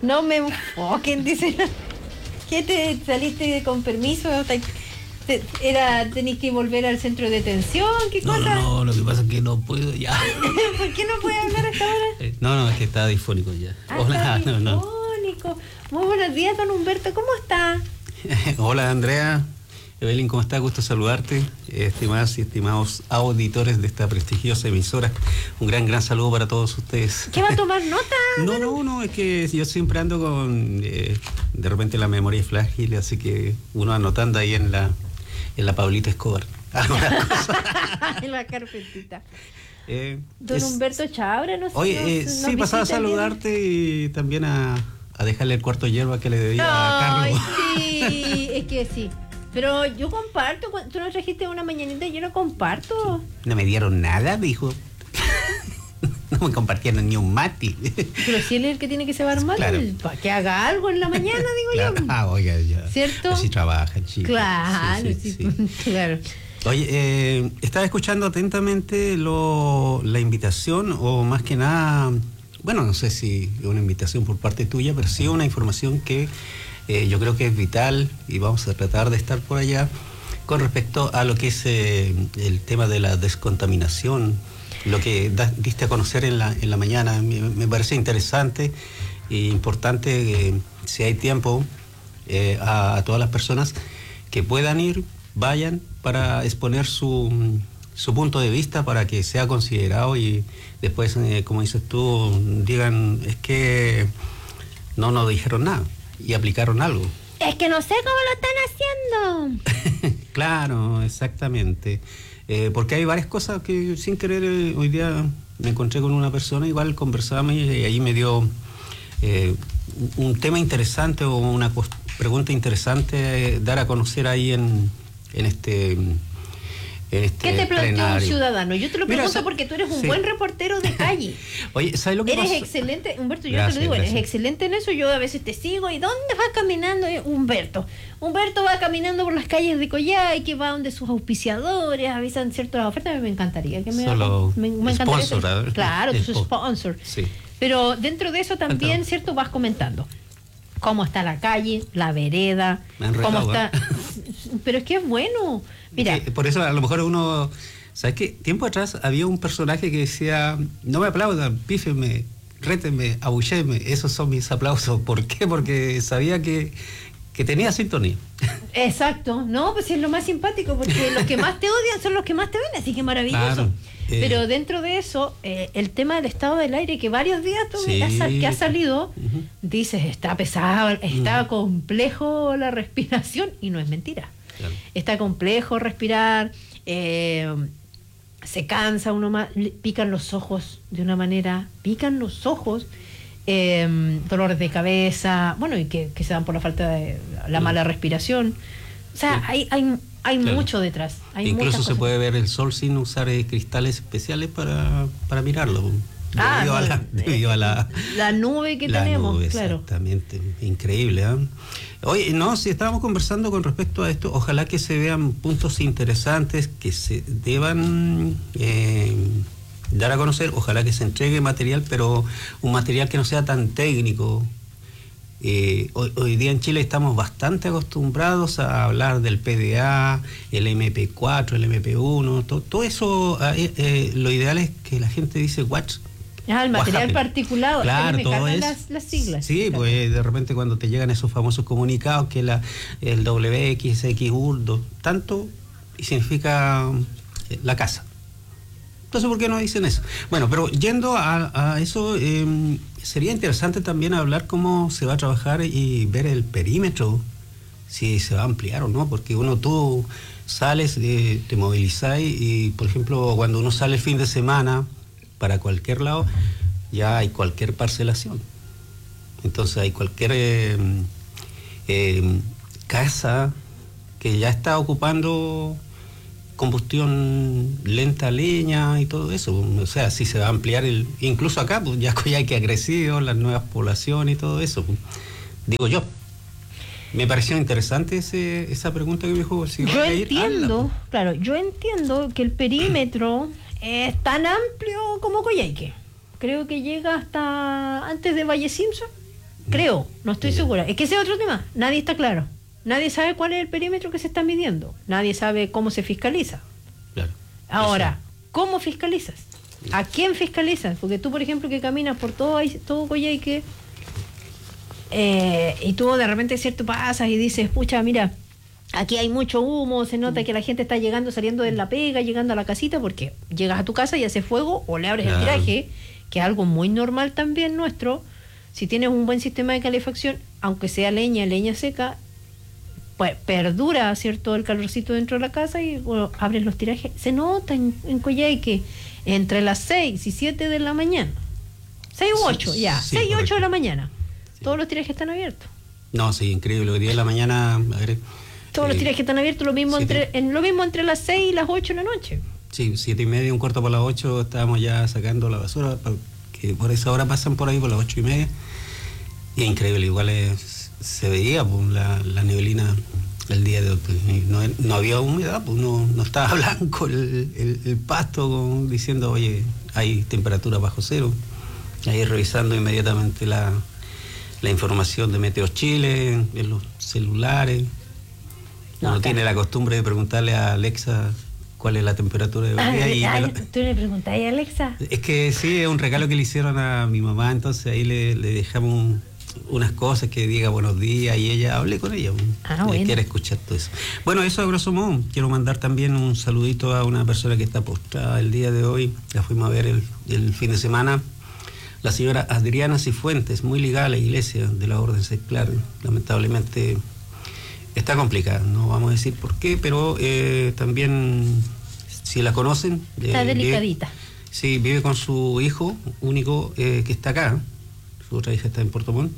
No me enfoquen, dice. ¿Qué te saliste con permiso? ¿Tenés que volver al centro de detención? ¿Qué cosa? No, lo que pasa es que no puedo ya. ¿Por qué no puede hablar hasta ahora? No, es que está disfónico ya. Hola, está disfónico. Muy buenos días, don Humberto, ¿cómo está? Hola, Andrea. Evelyn, ¿cómo está? Gusto saludarte. Estimadas y estimados auditores de esta prestigiosa emisora. Un gran saludo para todos ustedes. ¿Qué va a tomar nota? No, es que yo siempre ando con, de repente la memoria es frágil, así que uno anotando ahí en la Pablito Escobar. En la carpetita. Don Humberto Chabra, no sé. Oye, sí, pasaba a saludarte y también a dejarle el cuarto hierba que le debía a Carlos. Sí, es que sí. Pero yo comparto, tú no trajiste una mañanita y yo no comparto. No me dieron nada, dijo. No me compartieron ni un mate. Pero si él es el que tiene que cebar mate, claro. Para que haga algo en la mañana, digo yo. Oiga, ya. ¿Cierto? Así trabajan, chicos. Claro, sí. Claro. Oye, estaba escuchando atentamente la invitación, o más que nada, bueno, no sé si es una invitación por parte tuya, pero sí una información que yo creo que es vital y vamos a tratar de estar por allá con respecto a lo que es el tema de la descontaminación, lo que diste a conocer en la mañana. Me parece interesante e importante, si hay tiempo, a todas las personas que puedan ir, vayan para exponer su punto de vista para que sea considerado y después, como dices tú, digan, es que no nos dijeron nada y aplicaron algo. Es que no sé cómo lo están haciendo. Claro, exactamente. Porque hay varias cosas que sin querer hoy día me encontré con una persona, igual conversábamos y ahí me dio un tema interesante o una pregunta interesante dar a conocer ahí en este ¿Qué te planteó un ciudadano? Yo te lo pregunto. Mira, porque tú eres un buen reportero de calle. Oye, ¿sabes lo que eres pasa? Excelente, Humberto, yo gracias, te lo digo, gracias. Eres excelente en eso. Yo a veces te sigo. ¿Y dónde va caminando Humberto? Humberto va caminando por las calles de Coyhaique, va donde sus auspiciadores avisan ciertas ofertas. Me encantaría que me encantaría sponsor, claro, su sponsor. Sí. Pero dentro de eso también, ¿cierto? Vas comentando cómo está la calle, la vereda, cómo está. Pero es que es bueno. Mira, por eso a lo mejor uno, ¿sabes qué? Tiempo atrás había un personaje que decía, no me aplaudan, pífenme, rétenme, abulléenme, esos son mis aplausos. ¿Por qué? Porque sabía que tenía sintonía. Exacto, no, pues es lo más simpático, porque los que más te odian son los que más te ven, así que maravilloso. Claro. Pero dentro de eso, el tema del estado del aire, que varios días que ha salido, dices, está pesado, está complejo la respiración, y no es mentira. Claro. Está complejo respirar, se cansa uno más, pican los ojos de una manera, dolores de cabeza, bueno, y que se dan por la falta de la mala respiración. O sea, hay claro. Mucho detrás. Incluso se puede ver el sol sin usar cristales especiales para mirarlo. Debido a la nube que tenemos, nube, claro. Exactamente, increíble. Oye, si estábamos conversando con respecto a esto, ojalá que se vean puntos interesantes que se deban dar a conocer, ojalá que se entregue material, pero un material que no sea tan técnico. Hoy día en Chile estamos bastante acostumbrados a hablar del PDA, el MP4, el MP1, todo eso. Lo ideal es que la gente dice el material particulado, claro, me todo las siglas. Sí, claro. Pues de repente cuando te llegan esos famosos comunicados que el WXXURDO, tanto y significa la casa. Entonces, ¿por qué no dicen eso? Bueno, pero yendo a eso, sería interesante también hablar cómo se va a trabajar y ver el perímetro, si se va a ampliar o no, porque tú sales, te movilizás y, por ejemplo, cuando uno sale el fin de semana para cualquier lado, ya hay cualquier parcelación. Entonces hay cualquier casa que ya está ocupando combustión lenta, leña y todo eso. O sea, sí se va a ampliar incluso acá, pues ya hay que crecido, las nuevas poblaciones y todo eso. Digo yo. Me pareció interesante esa pregunta que me dijo. Si yo entiendo, claro, yo entiendo que el perímetro es tan amplio como Coyhaique. Creo que llega hasta antes de Valle Simpson. Creo, no estoy segura. Es que ese es otro tema. Nadie está claro. Nadie sabe cuál es el perímetro que se está midiendo. Nadie sabe cómo se fiscaliza. Claro. Ahora, ¿cómo fiscalizas? ¿A quién fiscalizas? Porque tú, por ejemplo, que caminas por todo Coyhaique, y tú de repente, cierto, pasas y dices, pucha, mira, aquí hay mucho humo, se nota que la gente está llegando, saliendo de la pega, llegando a la casita, porque llegas a tu casa y haces fuego o le abres el tiraje, que es algo muy normal también nuestro. Si tienes un buen sistema de calefacción, aunque sea leña seca, pues perdura, ¿cierto?, el calorcito dentro de la casa y bueno, abres los tirajes. Se nota en Coyhaique entre las 6 y 7 de la mañana. 6 u 8, ya. Sí, 6 y 8 de la mañana. Sí. Todos los tirajes están abiertos. No, sí, increíble. Hoy día de la mañana... A ver, todos los tirajes están abiertos, lo mismo entre las 6 y las 8 de la noche. Sí, 7:30, un cuarto por las 8, estábamos ya sacando la basura, que por esa hora pasan por ahí, por las 8:30. Y es increíble, igual se veía pues, la neblina el día de hoy. No había humedad, pues no estaba blanco el pasto, diciendo, oye, hay temperatura bajo cero. Ahí revisando inmediatamente la información de Meteo Chile, en los celulares. Uno tiene la costumbre de preguntarle a Alexa cuál es la temperatura de hoy día. ¿Tú le preguntas a Alexa? Es que sí, es un regalo que le hicieron a mi mamá, entonces ahí le dejamos unas cosas que diga buenos días y ella hable con ella. Bueno. Quiere escuchar todo eso. Bueno, eso a grosso modo. Quiero mandar también un saludito a una persona que está postrada el día de hoy. La fuimos a ver el fin de semana. La señora Adriana Cifuentes, muy ligada a la iglesia de la Orden Secular. Lamentablemente está complicada, no vamos a decir por qué, pero también, si la conocen... Está delicadita. Vive con su hijo único que está acá. Su otra hija está en Puerto Montt.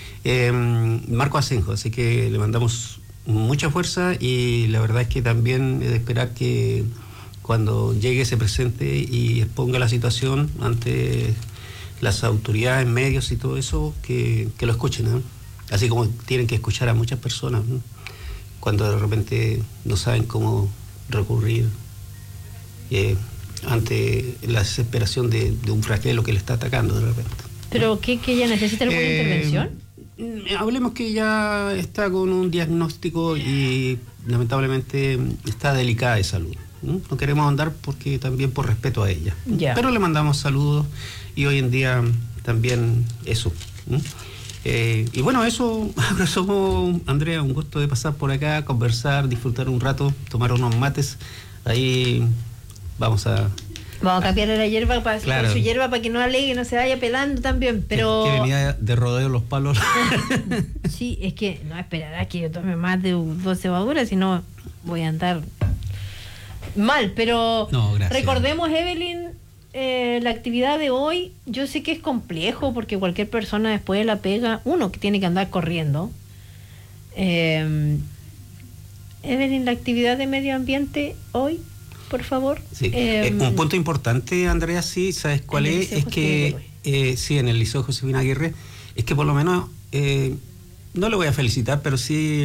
Marco Asenjo, así que le mandamos mucha fuerza y la verdad es que también es de esperar que cuando llegue se presente y exponga la situación ante las autoridades, medios y todo eso, que lo escuchen, ¿no? Así como tienen que escuchar a muchas personas, ¿no? Cuando de repente no saben cómo recurrir ante la desesperación de un flagelo que le está atacando de repente. ¿Pero que ella necesita alguna intervención? Hablemos que ella está con un diagnóstico y lamentablemente está delicada de salud. No queremos andar porque también por respeto a ella. Ya. Pero le mandamos saludos y hoy en día también eso. Y bueno, eso, ahora somos, Andrea, un gusto de pasar por acá, conversar, disfrutar un rato, tomar unos mates. Ahí vamos a cambiar la hierba su hierba para que no alegue, no se vaya pelando también, pero... Que venía de rodeo los palos. Sí, es que no esperarás que yo tome más de 2 cebaduras, si no voy a andar mal, pero no, recordemos, Evelyn, la actividad de hoy. Yo sé que es complejo porque cualquier persona después de la pega, uno que tiene que andar corriendo. Evelyn, la actividad de medio ambiente hoy, por favor. Sí. Un punto importante, Andrea, sí, ¿sabes cuál es? Es que, sí, en el Liceo Josefina Aguirre, es que por lo menos, no le voy a felicitar, pero sí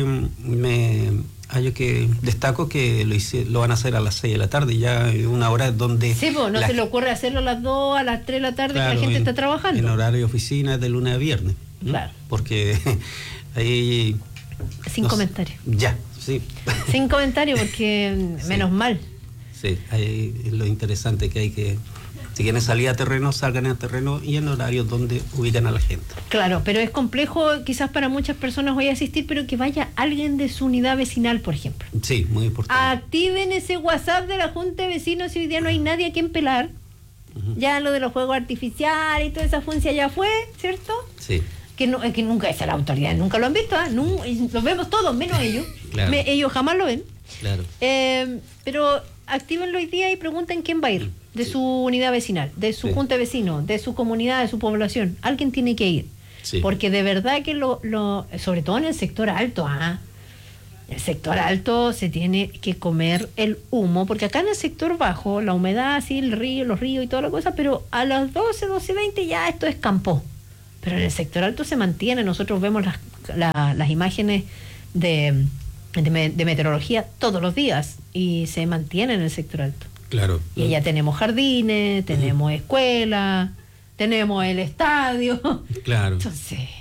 yo que destaco que lo van a hacer a las 6 de la tarde, ya una hora donde... Sí, pues no se le ocurre hacerlo a las 2, a las 3 de la tarde, claro, que la gente está trabajando. En horario de oficina de lunes a viernes. Claro. Porque ahí... Sin comentarios. Ya, sí. Sin comentarios porque menos mal. Sí, ahí es lo interesante que hay que... Si quieren salir a terreno, salgan a terreno y en horarios donde ubican a la gente. Claro, pero es complejo quizás para muchas personas hoy asistir, pero que vaya alguien de su unidad vecinal, por ejemplo. Sí, muy importante. Activen ese WhatsApp de la Junta de Vecinos si hoy día no hay nadie a quien pelar. Ya lo de los juegos artificiales y toda esa funcia ya fue, ¿cierto? Sí. Que nunca es la autoridad, nunca lo han visto, lo vemos todos, menos ellos. Claro. Ellos jamás lo ven. Claro. Pero actívenlo hoy día y pregunten quién va a ir. De su unidad vecinal, de su junta de vecinos, de su comunidad, de su población. Alguien tiene que ir. Sí. Porque de verdad que sobre todo en el sector alto, el sector alto se tiene que comer el humo, porque acá en el sector bajo, la humedad, sí, los ríos y toda la cosa, pero a las 12:20 ya esto es campo. Pero en el sector alto se mantiene. Nosotros vemos las imágenes de meteorología todos los días y se mantiene en el sector alto. Claro. Y allá tenemos jardines, tenemos escuelas, tenemos el estadio. Claro. Entonces...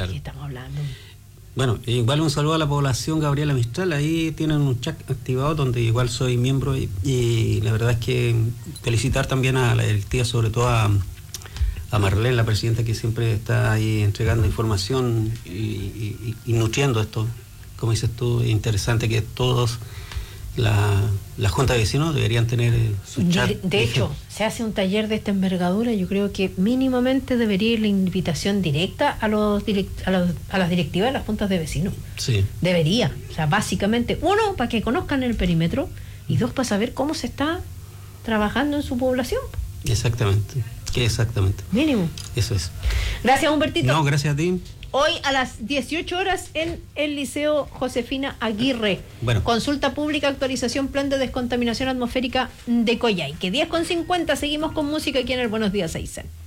Claro. ¿Qué estamos hablando? Bueno, igual un saludo a la población Gabriela Mistral. Ahí tienen un chat activado donde igual soy miembro y la verdad es que felicitar también a la directiva, sobre todo a Marlene, la presidenta, que siempre está ahí entregando información y nutriendo esto. Como dices tú, interesante que todos la Junta de Vecinos deberían tener su chat. De hecho, se hace un taller de esta envergadura. Yo creo que mínimamente debería ir la invitación directa a las directivas de las juntas de vecinos. Sí. Debería. O sea, básicamente, uno, para que conozcan el perímetro, y dos, para saber cómo se está trabajando en su población. Exactamente. Mínimo. Eso es. Gracias, Humbertito. No, gracias a ti. Hoy a las 18 horas en el Liceo Josefina Aguirre. Bueno. Consulta pública, actualización, plan de descontaminación atmosférica de Coyhaique. 10:50, seguimos con música aquí en el Buenos Días Aysén.